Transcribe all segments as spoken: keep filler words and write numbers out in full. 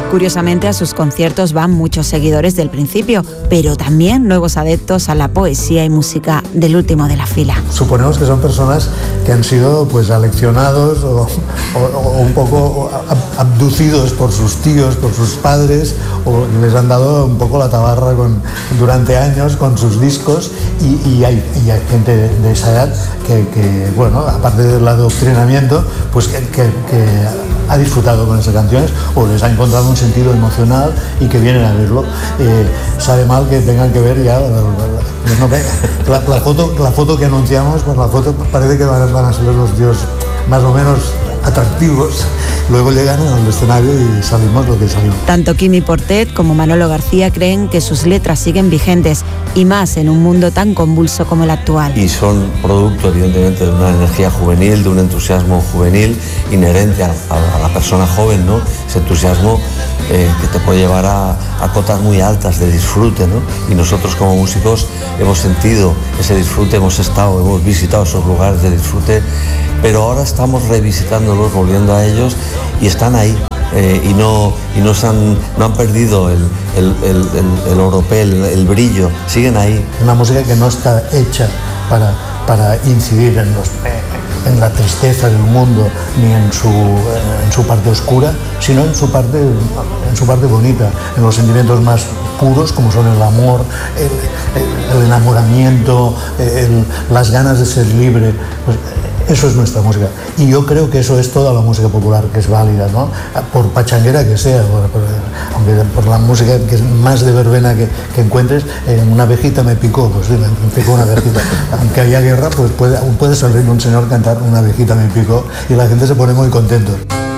Curiosamente, a sus conciertos van muchos seguidores del principio, pero también nuevos adeptos a la poesía y música del último de la fila. Suponemos que son personas que han sido pues aleccionados o, o, o un poco abducidos por sus tíos, por sus padres, o les han dado un poco la tabarra con, durante años con sus discos, y, y, hay, y hay gente de, de esa edad que, que, bueno, aparte del adoctrinamiento, pues que, que, que ha disfrutado con esas canciones o les ha encontrado un sentido emocional y que vienen a verlo. Eh, sabe mal que tengan que ver ya no, la, la, foto, la foto que anunciamos, pues la foto parece que van, van a ser los tíos más o menos atractivos. Luego llegan al escenario y salimos lo que salimos. Tanto Quimi Portet como Manolo García creen que sus letras siguen vigentes, y más en un mundo tan convulso como el actual. Y son producto, evidentemente, de una energía juvenil, de un entusiasmo juvenil inherente a, a, a la persona joven, ¿no? Ese entusiasmo eh, que te puede llevar a, a cotas muy altas de disfrute, ¿no? Y nosotros como músicos hemos sentido ese disfrute, hemos estado, hemos visitado esos lugares de disfrute, pero ahora estamos revisitándolos, volviendo a ellos, y están ahí. Eh, y no, y no, se han, no han perdido el, el, el, el, el oropel, el, el brillo, siguen ahí. Una música que no está hecha para, para incidir en, los, en la tristeza del mundo ni en su, en su parte oscura, sino en su parte, en su parte bonita, en los sentimientos más puros, como son el amor, el, el, el enamoramiento, el, las ganas de ser libre. Pues, eso es nuestra música, y yo creo que eso es toda la música popular que es válida, ¿no? Por pachanguera que sea, por, por, aunque por la música que es más de verbena que, que encuentres, eh, una abejita me picó, pues sí, me picó una abejita. Aunque haya guerra, pues puede, puede salir un señor cantar una abejita me picó y la gente se pone muy contento.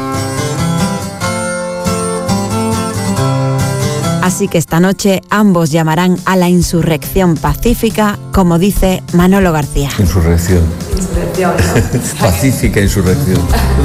Así que esta noche ambos llamarán a la insurrección pacífica, como dice Manolo García. Insurrección. Insurrección, ¿no? Pacífica insurrección.